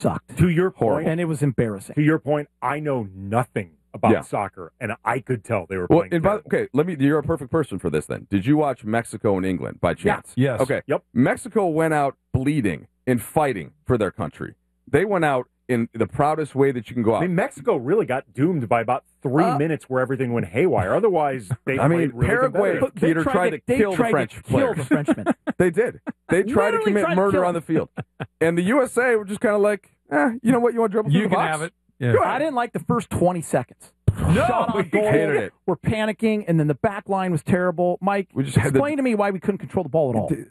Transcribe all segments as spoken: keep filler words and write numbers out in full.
sucked. To your point, and it was embarrassing. To your point, I know nothing about Yeah. soccer, and I could tell they were Well, playing. and by, terrible. okay, let me. You're a perfect person for this. Then, did you watch Mexico and England by chance? Yeah. Yes. Okay. Yep. Mexico went out bleeding and fighting for their country. They went out in the proudest way that you can go out. I mean, Mexico really got doomed by about three Uh, minutes where everything went haywire. Otherwise, they I mean, played really Paraguay, competitive. They Peter, tried, to they kill tried the French to players. kill the Frenchmen. They did. They tried to Literally commit tried to murder kill on the field. And the U S A were just kind of like, eh, you know what? You want to dribble through You the can box? have it. Yeah. Go ahead. I didn't like the first twenty seconds. No, Shot on we goal. hated it. We're panicking, and then the back line was terrible. Mike, We just had the- explain to me why we couldn't control the ball at all.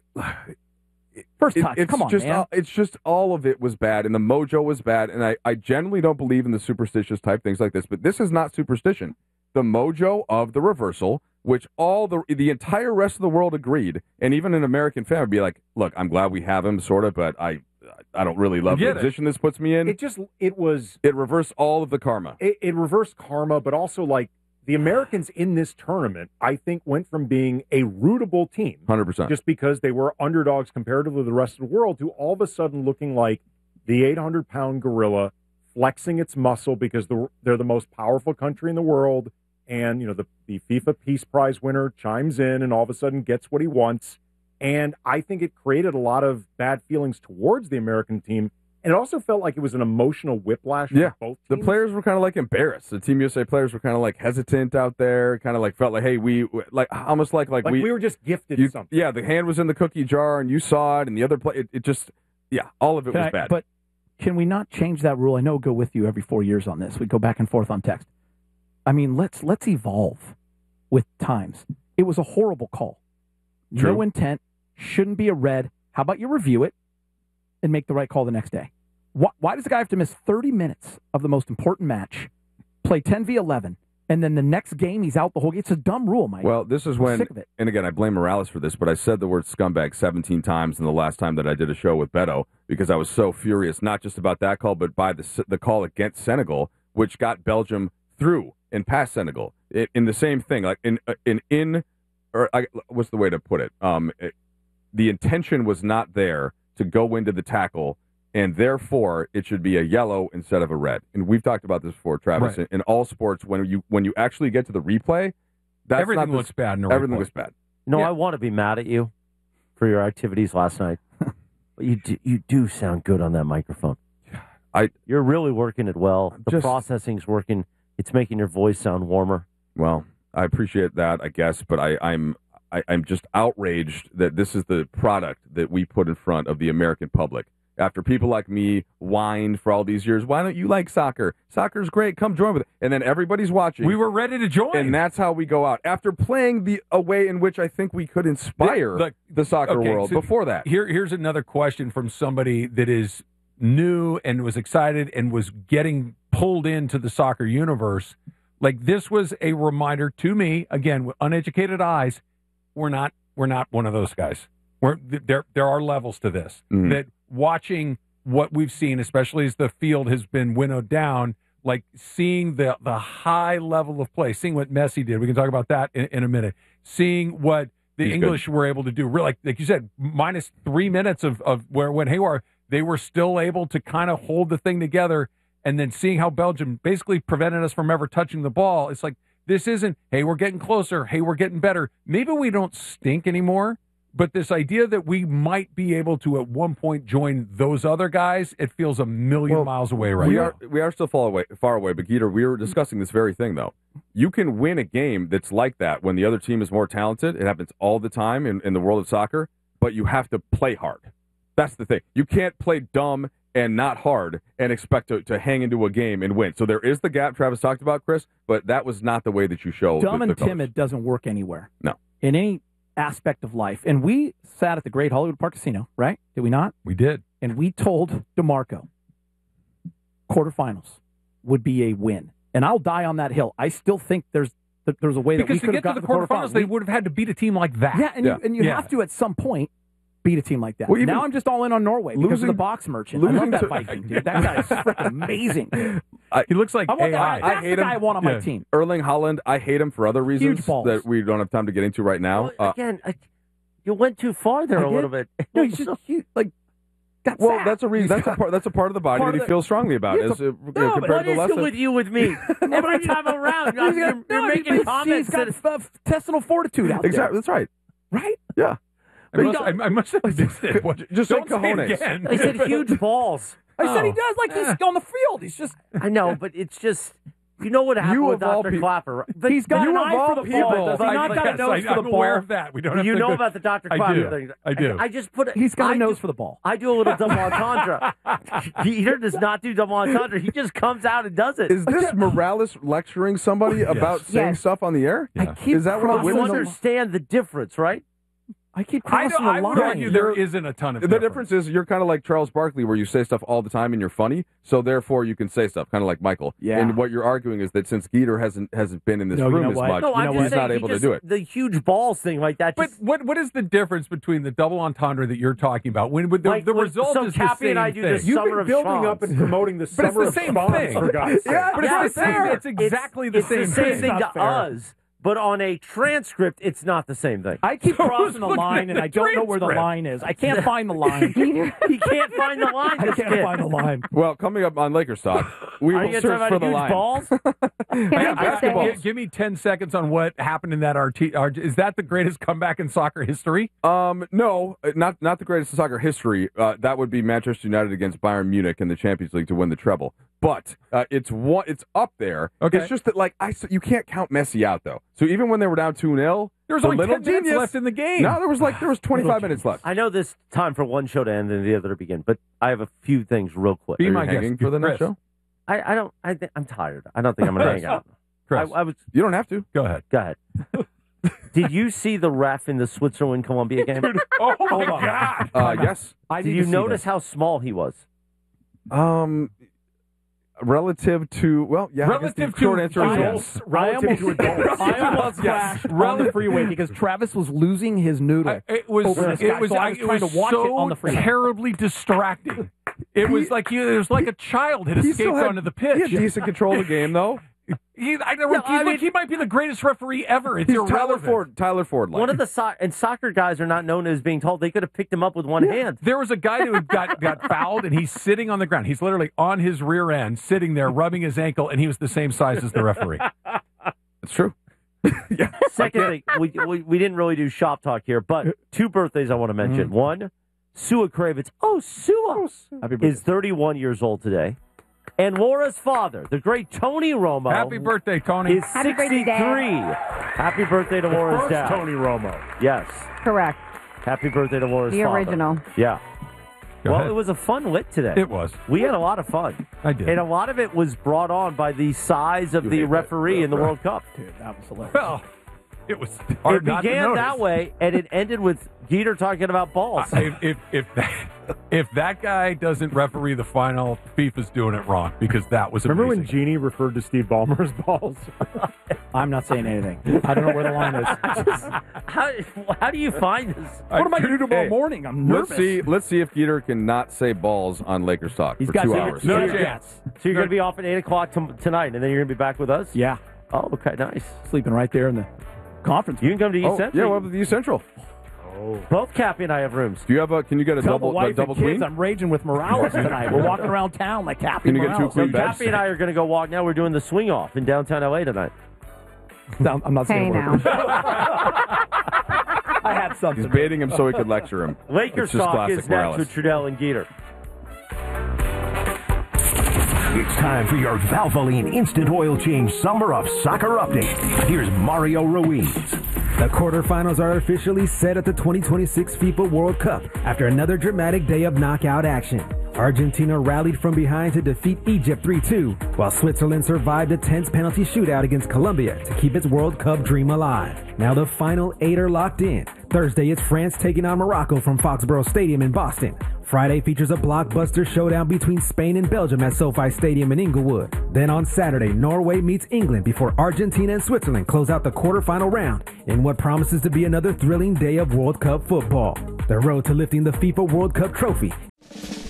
First It- touch, it's come on, just man. all, it's just all of it was bad, and the mojo was bad. And I, I generally don't believe in the superstitious type things like this, but this is not superstition. The mojo of the reversal, which all the the entire rest of the world agreed, and even an American fan would be like, "Look, I'm glad we have him, sort of, but I I don't really love the Get it. position this puts me in." It just it was It reversed all of the karma. it, it reversed karma, but also like the Americans in this tournament, I think, went from being a rootable team, one hundred percent. just because they were underdogs comparatively to the rest of the world, to all of a sudden looking like the eight hundred pound gorilla flexing its muscle because the, they're the most powerful country in the world. And, you know, the, the FIFA Peace Prize winner chimes in and all of a sudden gets what he wants. And I think it created a lot of bad feelings towards the American team. And it also felt like it was an emotional whiplash Yeah, for both the teams. players were kind of like embarrassed. The Team U S A players were kind of like hesitant out there, kind of like felt like, hey, we like almost like like, like we we, were just gifted you, something. yeah, the hand was in the cookie jar and you saw it, and the other play, it, it just yeah, all of it Can was I- bad. But can we not change that rule? I know go with you every four years on this. We go back and forth on text. I mean, let's let's evolve with times. It was a horrible call. True. No intent. Shouldn't be a red. How about you review it and make the right call the next day? Why, why does the guy have to miss thirty minutes of the most important match, play ten v eleven, and then the next game he's out the whole game? It's a dumb rule, Mike. Well, this is I'm when, sick of it. and again, I blame Morales for this, but I said the word scumbag seventeen times in the last time that I did a show with Beto because I was so furious, not just about that call, but by the the call against Senegal, which got Belgium through and past Senegal. It, in the same thing, like in in in, or I, what's the way to put it? Um, it, the intention was not there to go into the tackle, and therefore it should be a yellow instead of a red. And we've talked about this before, Travis. Right. In, in all sports, when you when you actually get to the replay, that's Everything not the, looks bad in a everything replay. looks bad. No, Yeah. I want to be mad at you for your activities last night. But you do, you do sound good on that microphone. I- You're really working it well. The Just- processing's working. It's making your voice sound warmer. Well, I appreciate that, I guess, but I, I'm I, I'm just outraged that this is the product that we put in front of the American public. After people like me whined for all these years, why don't you like soccer? Soccer's great. Come join with it. And then everybody's watching. We were ready to join. and that's how we go out. After playing the a way in which I think we could inspire The- the soccer okay, world so before that. Here, here's another question from somebody that is new and was excited and was getting pulled into the soccer universe. Like, this was a reminder to me, again, with uneducated eyes, we're not we're not one of those guys. We're there. There are levels to this. Mhm. That watching what we've seen, especially as the field has been winnowed down, like seeing the the high level of play, seeing what Messi did. We can talk about that in, in a minute. Seeing what the He's English were able to do, really, like, like you said, minus three minutes of, of where it went haywire, they were still able to kind of hold the thing together. And then seeing how Belgium basically prevented us from ever touching the ball, it's like, this isn't, hey, we're getting closer, hey, we're getting better. Maybe we don't stink anymore, but this idea that we might be able to at one point join those other guys, it feels a million Well, miles away right we now. are we are still far away, far away. But Geeter, we were discussing this very thing though. You can win a game that's like that when the other team is more talented. It happens all the time in, in the world of soccer. But you have to play hard. That's the thing. You can't play dumb and not hard and expect to, to hang into a game and win. So there is the gap Travis talked about, Chris. But that was not the way that you show. Dumb the, and the colors. timid doesn't work anywhere. No. In any aspect of life. And we sat at the Great Hollywood Park Casino, right? Did we not? We did. And we told DeMarco quarterfinals would be a win. And I'll die on that hill. I still think there's that there's a way that we Because to could get have to gotten the to the quarterfinals, quarterfinals. they We- would have had to beat a team like that. yeah, and Yeah. you, and you Yeah. have to at some point beat a team like that. Well, even now I'm just all in on Norway because losing- of the box merchant. I love losing that to- Viking, dude. That guy is freaking amazing. He looks like I want A I. that. That's I hate the guy him. I want on Yeah. my team. Erling Haaland, I hate him for other reasons balls. that we don't have time to get into right now. Well, Uh, again, I, you went too far there I a did. little bit. No, he's just huge. Like got Well, zapped. that's a reason. He's That's a got- part. That's a part of the body Part that he of the- feels strongly about. Yeah, Is, but- uh, no, compared but to What the is lesson. it with you with me? Every time I'm around, you're, He's got- you're, no, making he's- comments. He's got that, f- intestinal fortitude out Exactly. That's right. there, right? Yeah. I must, I, I must have missed it. What, Just like don't say it cojones. again. I said huge balls. I said he Oh. does. Like he's Yeah. on the field. He's just. I know, but it's just you know what happened You with of all Doctor peop- Clapper. Right? But He's got you an of eye all for the people- ball. Does he I- not got a yes, nose I, for the I'm ball? aware of that. We don't have you to know go- about the Doctor I Clapper do. thing. I do. I just put. He's got I a nose do- for the ball. I do a little double entendre. Peter does not do double entendre. He just comes out and does it. Is this Morales lecturing somebody about saying Yes. stuff on the air? I Yeah. keep Is that what crossing you Women the, understand the difference, right? I keep I, crossing don't- I the would line. argue there You're- isn't a ton of The difference is you're kind of like Charles Barkley, where you say stuff all the time and you're funny, so therefore you can say stuff, kind of like Michael. Yeah. And what you're arguing is that since Geeter hasn't hasn't been in this No, you room know as what? much, No, You I'm know just what? he's saying not he able just, to do it. The huge balls thing like that. But Just, what what is the difference between the double entendre that you're talking about? When, when the, Like the when- result so is the Cappy same and I do thing. this You've Summer been of building Schwans. up and promoting the But it's summer the of same Schwans, thing. for God's sake. Yeah, But it's Yeah, the it's same. fair. It's exactly the it's same the same thing. thing It's to not fair. us, but on a transcript, it's not the same thing. I keep So crossing who's the looking line, at and the I don't know where the transcript? line is. I can't find the line. He can't find the line. I This can't kid. find the line. Well, coming up on Lakers talk, we Are will you search talking for about the huge line. balls? Can I- I I- just say, give, give me ten seconds on what happened in that R T. R- Is that the greatest comeback in soccer history? Um, no, uh, not not the greatest in soccer history. Uh, that would be Manchester United against Bayern Munich in the Champions League to win the treble. But uh, it's one, it's up there. Okay. It's just that like I, s- you can't count Messi out though. So even when they were down two nil, There was the only little ten minutes genius- left in the game. No, there was like there was twenty-five minutes left. I know this time for one show to end and the other to begin, but I have a few things real quick. Be Are you my guest, hanging for the next Chris. show? I, I don't. I think I'm tired. I don't think I'm going to hang out. I, Chris, I was. You don't have to. go ahead. Go ahead. Did you see the ref in the Switzerland Colombia game? Oh my Hold on. God! Uh, yes. I Did need you to see notice this. how small he was? Um, relative to well, yeah. I guess Relative the short to answer is adults. yes. Relative to adults. I almost crashed on the freeway because Travis was losing his noodle. I, it was. Over this It guy, was. so I I was it trying was to watch so it on the freeway. terribly distracting. It was like you. It was like a child had He escaped still had- onto the He had pitch. decent control of the game though. He, I never, Yeah, he, I look, mean- he might be the greatest referee ever. It's He's Tyler irrelevant. Ford. Tyler Ford. One of the so- and soccer guys are not known as being told they could have picked him up with one hand. There was a guy who got, got fouled, and he's sitting on the ground. He's literally on his rear end, sitting there, rubbing his ankle, and he was the same size as the referee. It's true. yeah. Second thing, we, we we didn't really do shop talk here, but two birthdays I want to mention. One, Sua Kravitz. Oh, Sua Happy birthday. is thirty-one years old today, and Laura's father, the great Tony Romo, Happy birthday, Tony. is Happy birthday, sixty-three. Dad. Happy birthday to Laura's First dad. Tony Romo. Yes. correct. Happy birthday to Laura's The father. original. Yeah. Go well, ahead. it was a fun lit today. It was. We had a lot of fun. I did. And a lot of it was brought on by the size of You the hate that. referee in the World Cup. Dude, that was hilarious. Well, it was hard It not to began notice. that way, and it ended with Geeter talking about balls. I- If, if, if, that, if that guy doesn't referee the final, FIFA's doing it wrong because that was Remember when amazing. Genie referred to Steve Ballmer's balls? I'm not saying anything. I don't know where the line is. how, how do you find this? What am I going to do tomorrow Hey, morning? I'm nervous. Let's see. Let's see if Geeter can not say balls on Lakers talk He's for got two to- hours. No Yeah. chance. So you're going to be off at eight o'clock t- tonight, and then you're going to be back with us? Yeah, Oh, okay, nice. sleeping right there in the conference. You can come to East Oh, Central. yeah, what about the East Central? Both Cappy and I have rooms. Do you have a? Can you get a Tell double the a wife double and kids queen? I'm raging with Morales tonight. We're walking around town like Cappy Can you get two Morales. queen So beds? Cappy and I are going to go walk now. We're doing the swing off in downtown L A tonight. No, I'm not Hey saying a now. word. I had something. He's baiting him so he could lecture him. Lakers It's just talk classic is next Morales. with Trudell and Geeter. It's time for your Valvoline Instant Oil Change Summer of Soccer update. Here's Mario Ruiz. The quarterfinals are officially set at the twenty twenty-six FIFA World Cup after another dramatic day of knockout action. Argentina rallied from behind to defeat Egypt three two, while Switzerland survived a tense penalty shootout against Colombia to keep its World Cup dream alive. Now the final eight are locked in. Thursday, it's France taking on Morocco from Foxborough Stadium in Boston. Friday features a blockbuster showdown between Spain and Belgium at SoFi Stadium in Inglewood. Then on Saturday, Norway meets England before Argentina and Switzerland close out the quarterfinal round in what promises to be another thrilling day of World Cup football. The road to lifting the FIFA World Cup trophy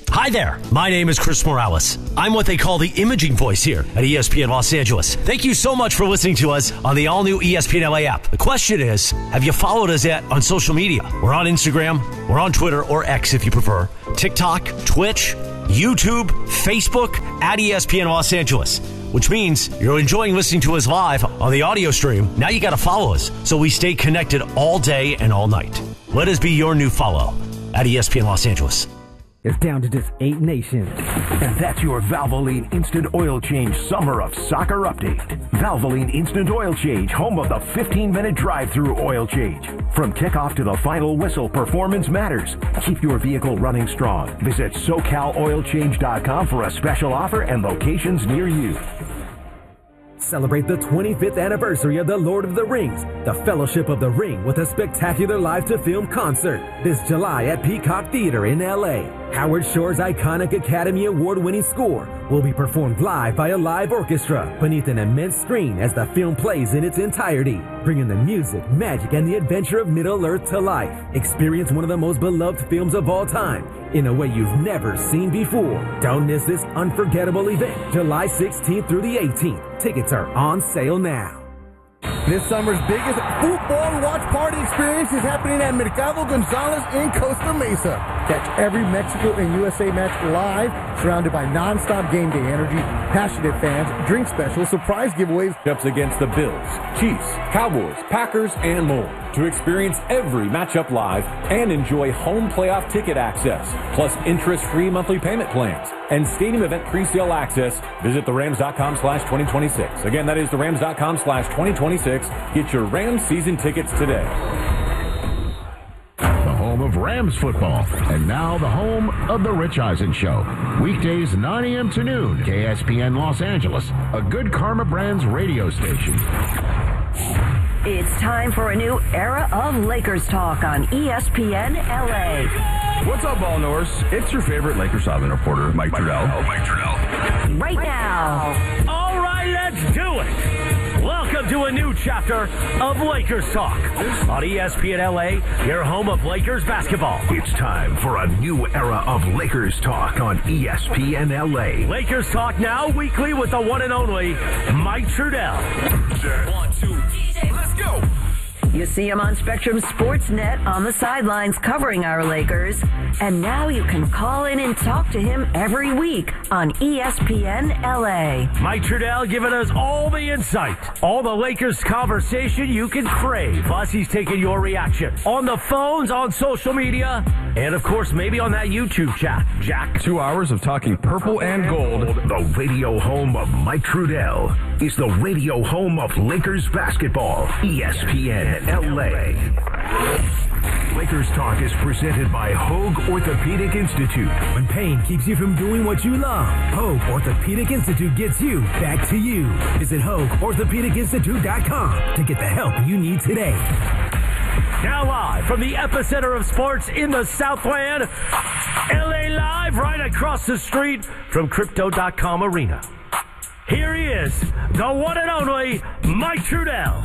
Hi there, my name is Chris Morales. I'm what they call the imaging voice here at E S P N Los Angeles. Thank you so much for listening to us on the all-new E S P N L A app. The question is, have you followed us yet on social media? We're on Instagram, we're on Twitter, or X if you prefer, TikTok, Twitch, YouTube, Facebook, at E S P N Los Angeles. Which means you're enjoying listening to us live on the audio stream. Now you got to follow us so we stay connected all day and all night. Let us be your new follow at E S P N Los Angeles. It's down to just eight nations. And that's your Valvoline Instant Oil Change Summer of Soccer update. Valvoline Instant Oil Change, home of the fifteen-minute drive-through oil change. From kickoff to the final whistle, performance matters. Keep your vehicle running strong. Visit so cal oil change dot com for a special offer and locations near you. Celebrate the twenty-fifth anniversary of The Lord of the Rings, the Fellowship of the Ring, with a spectacular live-to-film concert this July at Peacock Theater in L A. Howard Shore's iconic Academy Award-winning score will be performed live by a live orchestra beneath an immense screen as the film plays in its entirety, bringing the music, magic, and the adventure of Middle-earth to life. Experience one of the most beloved films of all time in a way you've never seen before. Don't miss this unforgettable event, July sixteenth through the eighteenth. Tickets are on sale now. This summer's biggest football watch party experience is happening at Mercado Gonzalez in Costa Mesa. Catch every Mexico and U S A match live, surrounded by non-stop game day energy, passionate fans, drink specials, surprise giveaways. Matchups against the Bills, Chiefs, Cowboys, Packers, and more. To experience every matchup live and enjoy home playoff ticket access, plus interest-free monthly payment plans and stadium event pre-sale access, visit the rams dot com slash twenty twenty-six. Again, that is the rams dot com slash twenty twenty-six. Get your Rams season tickets today. The home of Rams football, and now the home of The Rich Eisen Show. Weekdays nine a.m. to noon, K S P N Los Angeles, a Good Karma Brands radio station. It's time for a new era of Lakers talk on E S P N L A. What's up, Ball Norse? It's your favorite Lakers Southern reporter, Mike Trudell. Mike Trudell. Right now. All right, let's do it. Welcome to a new chapter of Lakers talk on E S P N L A, your home of Lakers basketball. It's time for a new era of Lakers talk on E S P N L A. Lakers talk now weekly with the one and only Mike Trudell. One, two, D J, let's go. You see him on Spectrum Sportsnet on the sidelines covering our Lakers. And now you can call in and talk to him every week on E S P N L A. Mike Trudell giving us all the insight, all the Lakers conversation you can crave. Plus, he's taking your reaction on the phones, on social media, and of course, maybe on that YouTube chat. Jack. Two hours of talking purple and gold. The radio home of Mike Trudell is the radio home of Lakers basketball. E S P N L A. Lakers Talk is presented by Hoag Orthopedic Institute. When pain keeps you from doing what you love, Hoag Orthopedic Institute gets you back to you. Visit hoag orthopedic institute dot com to get the help you need today. Now live from the epicenter of sports in the Southland, L A Live, right across the street from Crypto dot com Arena. Here he is, the one and only Mike Trudell.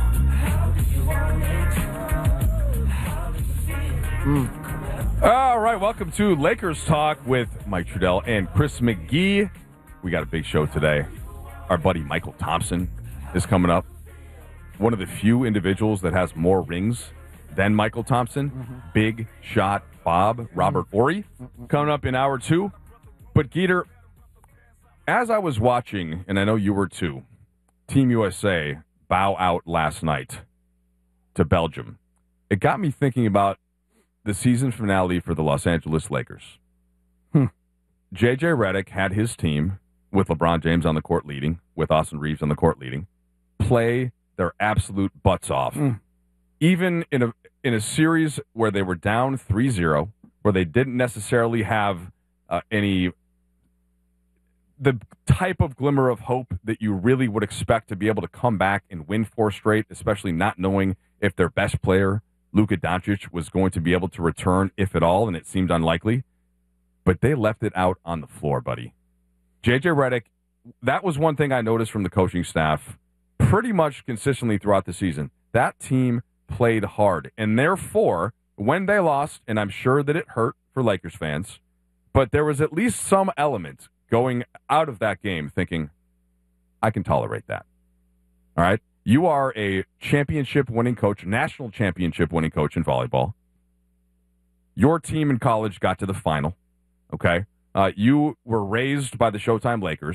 Mm. All right, welcome to Lakers Talk with Mike Trudell and Chris McGee. We got a big show today. Our buddy Michael Thompson is coming up. One of the few individuals that has more rings than Michael Thompson. Mm-hmm. Big Shot Bob, Robert Horry, mm-hmm. coming up in hour two. But Geeter, as I was watching, and I know you were too, Team U S A bow out last night to Belgium, it got me thinking about the season finale for the Los Angeles Lakers. Hmm. J J Redick had his team, with LeBron James on the court leading, with Austin Reeves on the court leading, play their absolute butts off. Hmm. Even in a in a series where they were down three zero, where they didn't necessarily have uh, any the type of glimmer of hope that you really would expect to be able to come back and win four straight, especially not knowing if their best player, Luka Doncic, was going to be able to return, if at all, and it seemed unlikely. But they left it out on the floor, buddy. J J Redick, that was one thing I noticed from the coaching staff pretty much consistently throughout the season. That team played hard, and therefore, when they lost, and I'm sure that it hurt for Lakers fans, but there was at least some element going out of that game thinking, I can tolerate that. All right? You are a championship-winning coach, national championship-winning coach in volleyball. Your team in college got to the final, okay? Uh, you were raised by the Showtime Lakers.